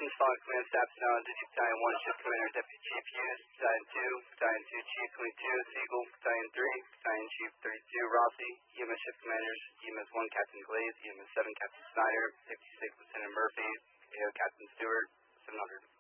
following command staff now under Battalion 1, Ship Commander, Deputy Chief Hughes, Battalion 2, Battalion 2 Chief 22, Siegel, Battalion 3, Battalion Chief 32, Rossi, EMS Ship Commanders, EMS 1 Captain Glaze, EMS 7 Captain Snyder, 56 Lieutenant Murphy, AO Captain Stewart, 700.